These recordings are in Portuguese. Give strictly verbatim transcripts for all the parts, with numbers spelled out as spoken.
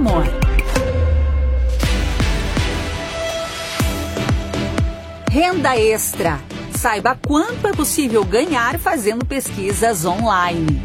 amor. Renda extra. Saiba quanto é possível ganhar fazendo pesquisas online.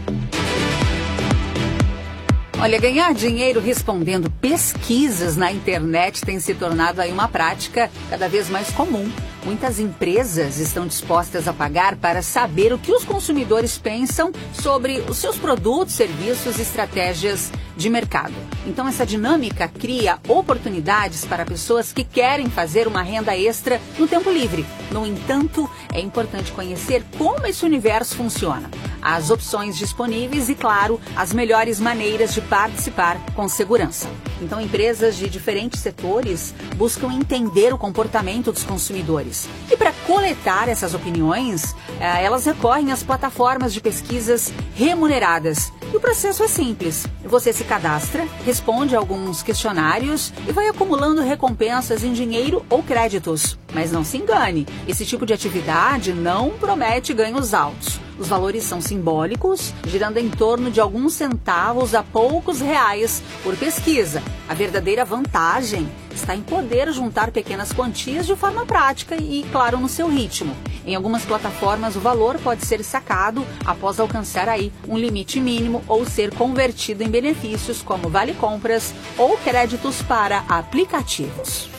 Olha, ganhar dinheiro respondendo pesquisas na internet tem se tornado aí uma prática cada vez mais comum. Muitas empresas estão dispostas a pagar para saber o que os consumidores pensam sobre os seus produtos, serviços e estratégias de mercado. Então, essa dinâmica cria oportunidades para pessoas que querem fazer uma renda extra no tempo livre. No entanto, é importante conhecer como esse universo funciona, as opções disponíveis e, claro, as melhores maneiras de participar com segurança. Então, empresas de diferentes setores buscam entender o comportamento dos consumidores. E para coletar essas opiniões, elas recorrem às plataformas de pesquisas remuneradas. E o processo é simples. Você se cadastra, responde a alguns questionários e vai acumulando recompensas em dinheiro ou créditos. Mas não se engane, esse tipo de atividade não promete ganhos altos. Os valores são simbólicos, girando em torno de alguns centavos a poucos reais por pesquisa. A verdadeira vantagem está em poder juntar pequenas quantias de forma prática e, claro, no seu ritmo. Em algumas plataformas, o valor pode ser sacado após alcançar aí um limite mínimo ou ser convertido em benefícios como vale-compras ou créditos para aplicativos.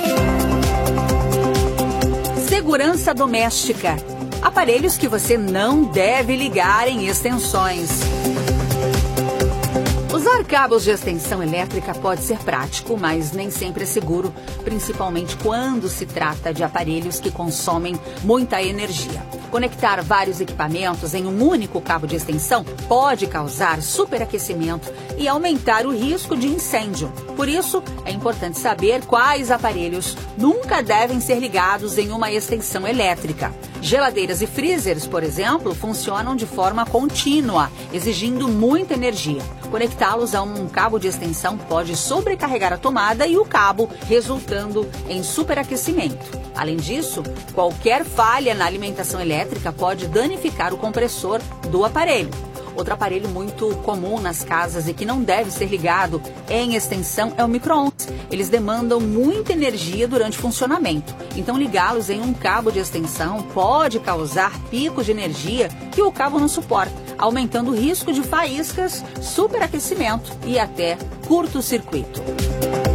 Segurança doméstica. Aparelhos que você não deve ligar em extensões. Usar cabos de extensão elétrica pode ser prático, mas nem sempre é seguro, principalmente quando se trata de aparelhos que consomem muita energia. Conectar vários equipamentos em um único cabo de extensão pode causar superaquecimento e aumentar o risco de incêndio. Por isso, é importante saber quais aparelhos nunca devem ser ligados em uma extensão elétrica. Geladeiras e freezers, por exemplo, funcionam de forma contínua, exigindo muita energia. Conectá-los a um cabo de extensão pode sobrecarregar a tomada e o cabo, resultando em superaquecimento. Além disso, qualquer falha na alimentação elétrica pode danificar o compressor do aparelho. Outro aparelho muito comum nas casas e que não deve ser ligado em extensão é o micro-ondas. Eles demandam muita energia durante o funcionamento. Então, ligá-los em um cabo de extensão pode causar picos de energia que o cabo não suporta, aumentando o risco de faíscas, superaquecimento e até curto-circuito.